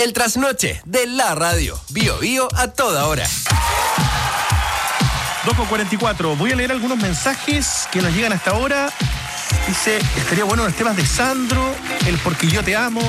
El trasnoche de la radio. Bio Bio a toda hora. 2:44. Voy a leer algunos mensajes que nos llegan hasta ahora. Dice, estaría bueno los temas de Sandro, el Porque Yo Te Amo.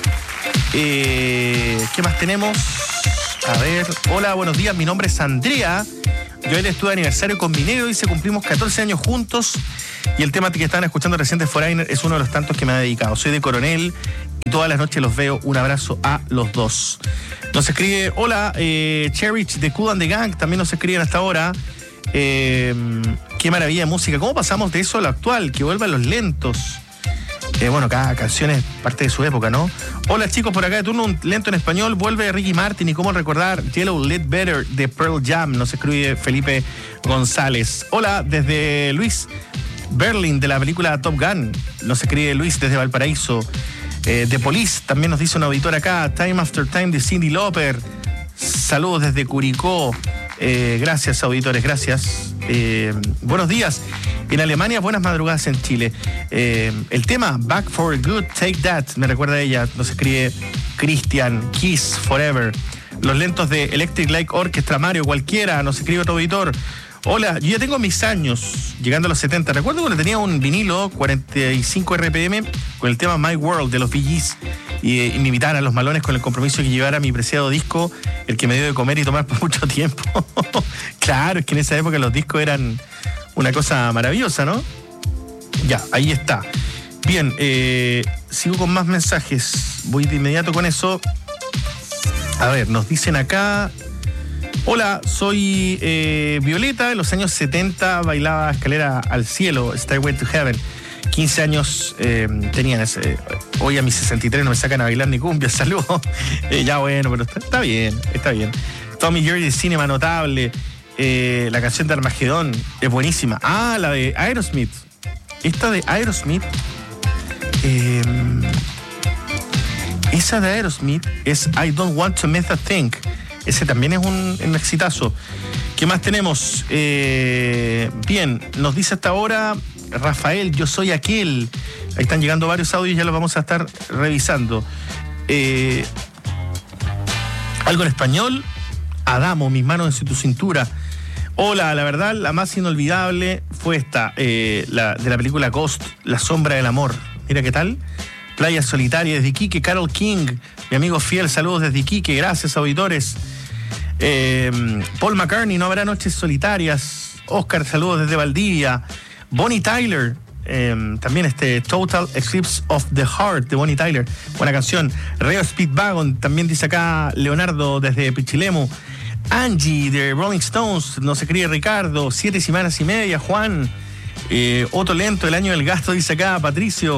¿Qué más tenemos? A ver, hola, buenos días, mi nombre es Andrea. Yo ayer estuve de aniversario con mi negro, dice, cumplimos 14 años juntos. Y el tema que estaban escuchando recién de Foreigner es uno de los tantos que me ha dedicado. Soy de Coronel y todas las noches los veo. Un abrazo a los dos. Nos escribe, hola, Cherich de Kool and the Gang, también nos escriben hasta ahora. Qué maravilla de música. ¿Cómo pasamos de eso a lo actual? Que vuelvan los lentos. Bueno, cada canción es parte de su época, ¿no? Hola chicos, por acá de turno, un lento en español. Vuelve Ricky Martin y cómo recordar Yellow Lit Better de Pearl Jam. Nos escribe Felipe González. Hola, desde Luis Berlin de la película Top Gun. Nos escribe Luis desde Valparaíso. The Police también nos dice un auditor acá. Time After Time de Cyndi Lauper. Saludos desde Curicó. Gracias, auditores, gracias. Buenos días. En Alemania, buenas madrugadas en Chile. El tema Back for Good, Take That, me recuerda a ella. Nos escribe Christian, Kiss Forever. Los lentos de Electric Light Orchestra, Mario, cualquiera. Nos escribe otro auditor. Hola, yo ya tengo mis años, llegando a los 70. Recuerdo cuando tenía un vinilo 45 RPM con el tema My World de los Bee Gees y me invitaban a Los Malones con el compromiso de que llevara mi preciado disco, el que me dio de comer y tomar por mucho tiempo. Claro, es que en esa época los discos eran una cosa maravillosa, ¿no? Ya, ahí está. Bien, sigo con más mensajes. Voy de inmediato con eso. A ver, nos dicen acá... Hola, soy Violeta. En los años 70 bailaba Escalera al Cielo, Stairway to Heaven. 15 años tenían ese. Hoy a mis 63 no me sacan a bailar ni cumbia. Saludos. Ya bueno, pero está bien, está bien. Tommy Jerry Cinema, notable. La canción de Armagedón es buenísima. Ah, la de Aerosmith. Esta de Aerosmith. Esa de Aerosmith es I Don't Want to Miss a Thing. Ese también es un exitazo. ¿Qué más tenemos? Bien, nos dice hasta ahora Rafael, yo soy aquel. Ahí están llegando varios audios, ya los vamos a estar revisando. Algo en español. Adamo, mis manos en tu cintura. Hola, la verdad, la más inolvidable fue esta, de la película Ghost, La Sombra del Amor. Mira qué tal. Playa Solitaria desde Iquique, Carol King, mi amigo fiel, saludos desde Iquique, gracias auditores. Paul McCartney, No habrá noches solitarias. Oscar, saludos desde Valdivia. Bonnie Tyler, también Total Eclipse of the Heart de Bonnie Tyler, buena canción. Reo Speedwagon, también dice acá Leonardo desde Pichilemu. Angie de Rolling Stones, nos escribe Ricardo. 7 semanas y media, Juan. Otro lento, El año del gasto, dice acá Patricio.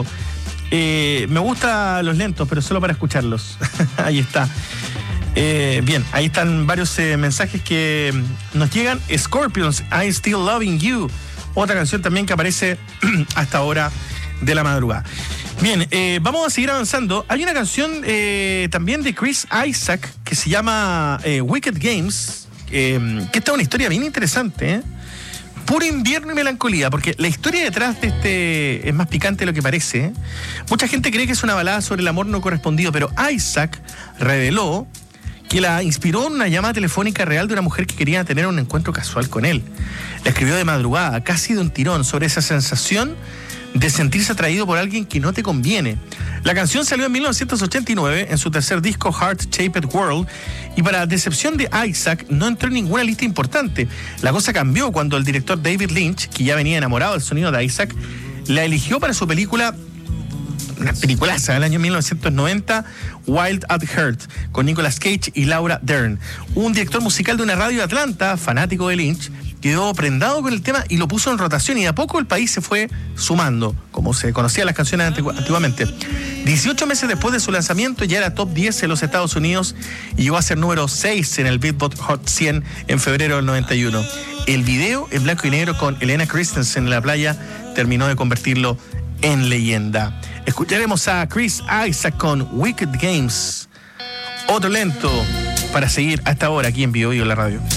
Me gustan los lentos, pero solo para escucharlos. Ahí está. Bien, ahí están varios mensajes que nos llegan. Scorpions, I'm Still Loving You. Otra canción también que aparece hasta ahora de la madrugada. Bien, vamos a seguir avanzando. Hay una canción también de Chris Isaak que se llama Wicked Games, que está una historia bien interesante, Puro invierno y melancolía, porque la historia detrás de es más picante de lo que parece. Mucha gente cree que es una balada sobre el amor no correspondido, pero Isaac reveló que la inspiró una llamada telefónica real de una mujer que quería tener un encuentro casual con él. La escribió de madrugada, casi de un tirón, sobre esa sensación de sentirse atraído por alguien que no te conviene. La canción salió en 1989 en su tercer disco Heart Shaped World y para decepción de Isaac no entró en ninguna lista importante. La cosa cambió cuando el director David Lynch, que ya venía enamorado del sonido de Isaac, la eligió para su película, una peliculaza del año 1990, Wild at Heart, con Nicolas Cage y Laura Dern. Un director musical de una radio de Atlanta, fanático de Lynch, quedó prendado con el tema y lo puso en rotación y de a poco el país se fue sumando, como se conocían las canciones antiguamente. 18 meses después de su lanzamiento ya era top 10 en los Estados Unidos y llegó a ser número 6 en el Billboard Hot 100 en febrero del 91. El video en blanco y negro con Elena Christensen en la playa terminó de convertirlo en leyenda. Escucharemos a Chris Isaak con Wicked Games. Otro lento para seguir hasta ahora aquí en Bio Bio, la radio.